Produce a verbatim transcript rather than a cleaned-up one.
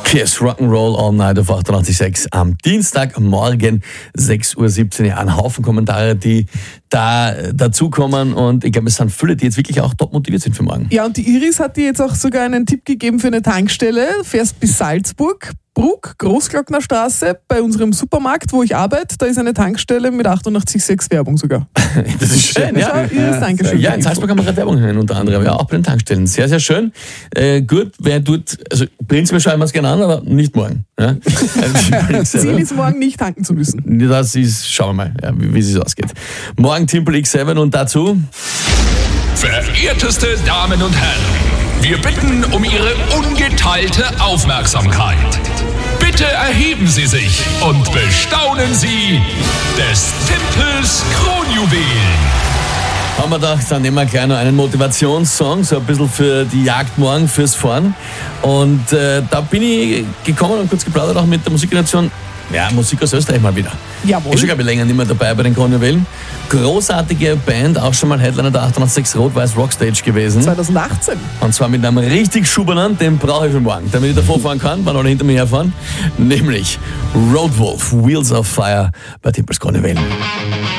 Kiss, Rock'n'Roll All Night auf achtundachtzig Komma sechs am Dienstagmorgen sechs Uhr siebzehn. Ja, ein Haufen Kommentare, die da dazukommen und ich glaube, es sind viele, die jetzt wirklich auch top motiviert sind für morgen. Ja, und die Iris hat dir jetzt auch sogar einen Tipp gegeben für eine Tankstelle. Fährst bis Salzburg, Bruck, Großglocknerstraße, bei unserem Supermarkt, wo ich arbeite, da ist eine Tankstelle mit achtundachtzig Komma sechs Werbung sogar. Das ist schön, ja. Schau, Iris, danke schön. Ja, in Salzburg haben wir gerade Werbung hören, unter anderem, ja, auch bei den Tankstellen. Sehr, sehr schön. Äh, gut, wer tut, also prinzipiell schauen wir es gerne an, aber nicht morgen. Ja? Ziel ist morgen nicht tanken zu müssen. Das ist, schauen wir mal, ja, wie, wie es ausgeht. Morgen Timberlake sieben und dazu... Verehrteste Damen und Herren, wir bitten um Ihre ungeteilte Aufmerksamkeit. Bitte erheben Sie sich und bestaunen Sie des Tempels Kronjuwelen. Haben wir gedacht, dann nehmen wir gleich noch einen Motivationssong, so ein bisschen für die Jagd morgen, fürs Fahren. Und äh, da bin ich gekommen und kurz geplaudert auch mit der Musikredaktion. Ja, Musik aus Österreich mal wieder. Jawohl. Ist schon, glaube ich, länger nicht mehr dabei bei den Kronjuwelen. Großartige Band, auch schon mal Headliner der achtundachtzig Komma sechs Rot-Weiß Rockstage gewesen. zwanzig achtzehn. Und zwar mit einem richtig Schubernern, den brauche ich für morgen, damit ich davor fahren kann, wann alle hinter mir herfahren. Nämlich Roadwolf, Wheels of Fire bei Timpels Kronjuwelen.